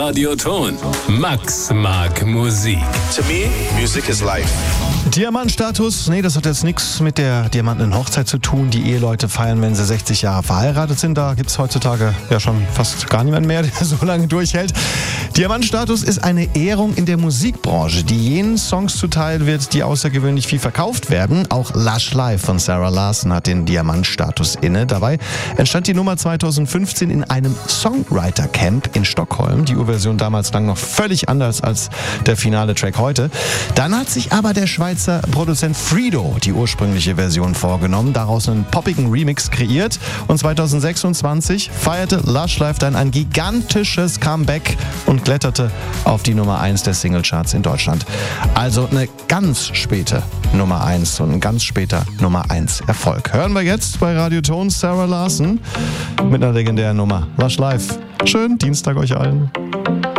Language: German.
Radioton. Max mag Musik. To me, music is life. Diamantstatus? Nee, das hat jetzt nichts mit der diamantenen Hochzeit zu tun, die Eheleute feiern, wenn sie 60 Jahre verheiratet sind. Da gibt es heutzutage ja schon fast gar niemand mehr, der so lange durchhält. Diamantstatus ist eine Ehrung in der Musikbranche, die jenen Songs zuteil wird, die außergewöhnlich viel verkauft werden. Auch Lush Life von Sarah Larsson hat den Diamantstatus inne. Dabei entstand die Nummer 2015 in einem Songwriter-Camp in Stockholm. Die Urversion damals klang noch völlig anders als der finale Track heute. Dann hat sich aber der Schweizer Produzent Fredo die ursprüngliche Version vorgenommen, daraus einen poppigen Remix kreiert und 2026 feierte Lush Life dann ein gigantisches Comeback und kletterte auf die Nummer 1 der Singlecharts in Deutschland. Also eine ganz späte Nummer 1 und ein ganz später Nummer 1 Erfolg. Hören wir jetzt bei Radioton Sarah Larsson mit einer legendären Nummer. Lush Life. Schönen Dienstag euch allen.